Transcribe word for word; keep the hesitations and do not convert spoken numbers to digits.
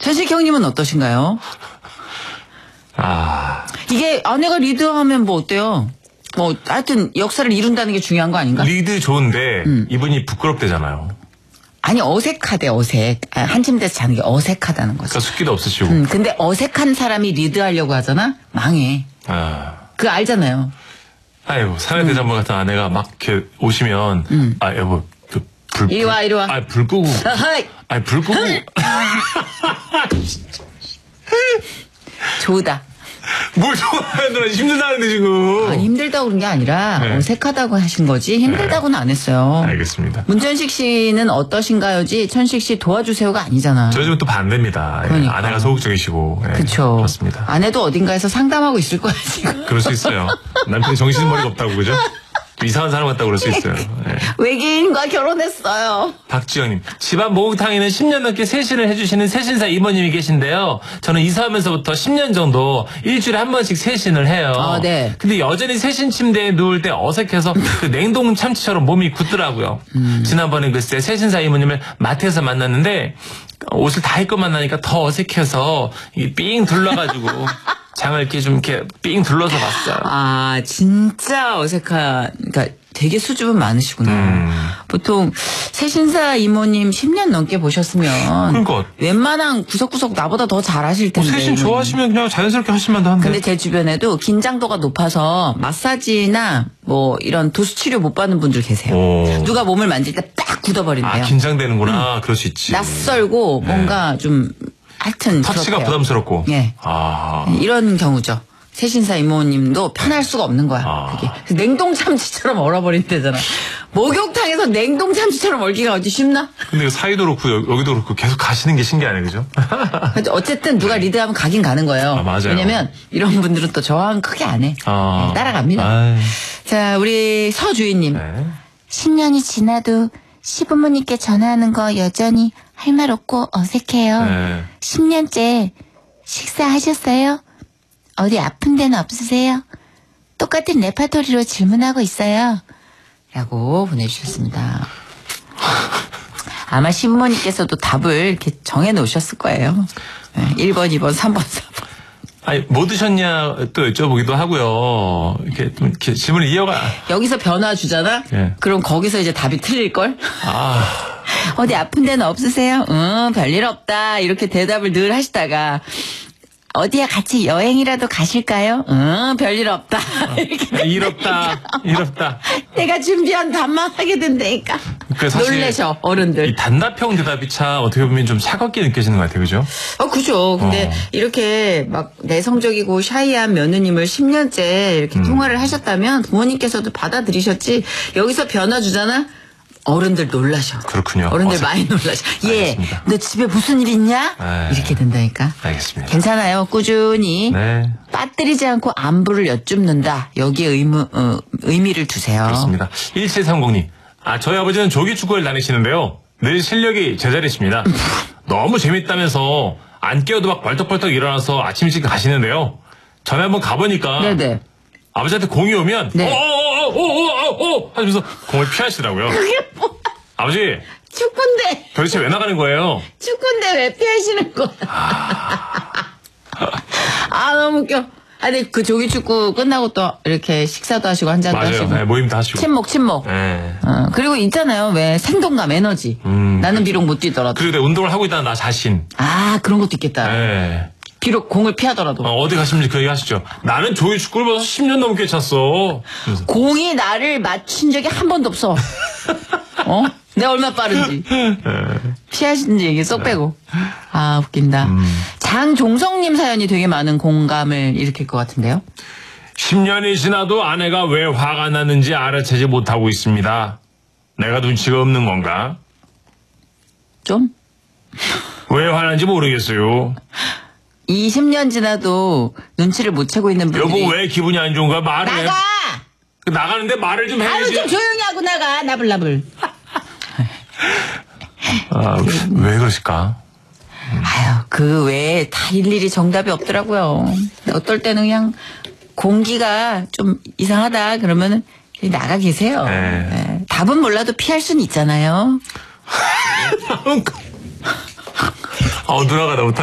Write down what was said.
천식 형님은 어떠신가요? 아. 이게 아내가 리드하면 뭐 어때요? 뭐 하여튼 역사를 이룬다는 게 중요한 거 아닌가? 리드 좋은데 음. 이분이 부끄럽대잖아요. 아니 어색하대 어색. 아, 한 침대에서 자는 게 어색하다는 거죠. 그러니까 숙기도 없으시고. 음, 근데 어색한 사람이 리드하려고 하잖아? 망해. 아. 그거 알잖아요. 아이고 사내 대장부 같은 아내가 막 이렇게 오시면 음. 아 여보 그 불. 이리 와 이리 와. 아 불 끄고. 어허이. 아니 불 끄고. 좋다. 뭘 좋아하는 누나 힘들다는데 지금. 아니 힘들다고 그런 게 아니라 네. 어색하다고 하신 거지 힘들다고는 안 했어요. 알겠습니다. 문천식 씨는 어떠신가요지 천식 씨 도와주세요가 아니잖아. 저 집은 또 반대입니다. 예, 그러니까. 아내가 소극적이시고. 예, 그쵸. 그렇습니다. 아내도 어딘가에서 상담하고 있을 거야 지금. 그럴 수 있어요. 남편이 정신머리가 없다고 그죠? 이상한 사람 같다고 그럴 수 있어요. 예. 외계인과 결혼했어요. 박지영님, 집안 목욕탕에는 십 년 넘게 세신을 해주시는 세신사 이모님이 계신데요. 저는 이사하면서부터 십 년 정도 일주일에 한 번씩 세신을 해요. 아, 네. 근데 여전히 세신 침대에 누울 때 어색해서 그 냉동 참치처럼 몸이 굳더라고요. 음. 지난번에 글쎄 세신사 이모님을 마트에서 만났는데 옷을 다 입고 만나니까 더 어색해서 삥 둘러가지고 장을 이렇게 좀 이렇게 삥 둘러서 봤어요. 아 진짜 어색한. 그러니까 되게 수줍음 많으시구나. 음. 보통 세신사 이모님 십 년 넘게 보셨으면 그러니까. 웬만한 구석구석 나보다 더 잘하실 뭐 텐데. 세신 좋아하시면 그냥 자연스럽게 하시면 한데. 근데 제 주변에도 긴장도가 높아서 마사지나 뭐 이런 도수 치료 못 받는 분들 계세요. 오. 누가 몸을 만질 때 딱 굳어버린대요. 아, 긴장되는구나. 그럴 수 있지. 낯설고 네. 뭔가 좀 하여튼 터치가 그렇대요. 부담스럽고. 예. 아. 이런 경우죠. 세신사 이모님도 편할 수가 없는 거야. 아. 그게 냉동 참치처럼 얼어버린대잖아. 목욕탕에서 냉동 참치처럼 얼기가 어디 쉽나? 근데 사이도 그렇고 여- 여기도 그렇고 계속 가시는 게 신기하네, 그죠? 근데 어쨌든 누가 리드하면 가긴 가는 거예요. 아, 맞아요. 왜냐면 이런 분들은 또 저항 크게 안 해. 아. 네, 따라갑니다. 아이. 자, 우리 서주인님. 네. 십 년이 지나도 시부모님께 전화하는 거 여전히 할 말 없고 어색해요. 네. 십 년째 식사하셨어요? 어디 아픈 데는 없으세요? 똑같은 레파토리로 질문하고 있어요. 라고 보내주셨습니다. 아마 시부모님께서도 답을 이렇게 정해놓으셨을 거예요. 네, 일 번, 이 번, 삼 번, 사 번. 아니, 뭐 드셨냐 또 여쭤보기도 하고요. 이렇게 좀 이렇게 질문을 이어가. 여기서 변화 주잖아? 예. 그럼 거기서 이제 답이 틀릴걸? 아. 어디 아픈 데는 없으세요? 응, 별일 없다. 이렇게 대답을 늘 하시다가, 어디에 같이 여행이라도 가실까요? 응, 별일 없다. 이렇게 이롭다. 이롭다. 내가 준비한 답만 하게 된다니까. 그 사실 놀래셔, 어른들. 이 단답형 대답이 참 어떻게 보면 좀 차갑게 느껴지는 것 같아요, 그죠? 어, 그죠. 근데 어. 이렇게 막 내성적이고 샤이한 며느님을 십 년째 이렇게 음. 통화를 하셨다면 부모님께서도 받아들이셨지. 여기서 변화 주잖아? 어른들 놀라셔. 그렇군요. 어른들 어색- 많이 놀라셔. 예, 알겠습니다. 너 집에 무슨 일 있냐? 에이. 이렇게 된다니까. 알겠습니다. 괜찮아요. 꾸준히 네. 빠뜨리지 않고 안부를 여쭙는다. 여기에 의무, 어, 의미를 두세요. 그렇습니다. 일칠삼공님. 아, 저희 아버지는 조기축구를 다니시는데요. 늘 실력이 제자리십니다. 너무 재밌다면서 안 깨워도 막 벌떡벌떡 일어나서 아침 일찍 가시는데요. 전에 한번 가보니까 네네. 아버지한테 공이 오면 네. 어어어어어어어 하면서 공을 피하시더라고요. 그게 뭐, 아버지 축구인데. 도대체 왜 나가는 거예요? 축구인데 왜 피하시는 거야? 아, 너무 웃겨. 아니, 그 조기 축구 끝나고 또 이렇게 식사도 하시고 한잔도 맞아요. 하시고. 네, 모임도 하시고. 친목, 친목. 네. 어, 그리고 있잖아요. 왜 생동감, 에너지. 음, 나는 비록 못 뛰더라도. 그리고 내가 운동을 하고 있다는 나 자신. 아, 그런 것도 있겠다. 네. 비록 공을 피하더라도. 어, 어디 가시는지 그 얘기 하시죠. 나는 조기 축구를 봐서 십 년 넘게 찼어. 그래서 공이 나를 맞춘 적이 한 번도 없어. 어? 내가 얼마나 빠른지. 피하시는지 얘기 쏙 빼고. 아, 웃긴다. 장종성님 사연이 되게 많은 공감을 일으킬 것 같은데요. 십 년이 지나도 아내가 왜 화가 났는지 알아채지 못하고 있습니다. 내가 눈치가 없는 건가? 좀? 왜 화난지 모르겠어요. 이십 년 지나도 눈치를 못 채고 있는 분들이. 여보 왜 기분이 안 좋은가 말을 해. 나가! 나가는데 말을 좀 아유, 해야지. 좀 조용히 하고 나가. 나불나불. 아, 왜 그러실까? 아유, 그 외에 다 일일이 정답이 없더라고요. 어떨 때는 그냥 공기가 좀 이상하다 그러면은 그냥 나가 계세요. 네. 네. 답은 몰라도 피할 수는 있잖아요. 어, 누나가 나 못하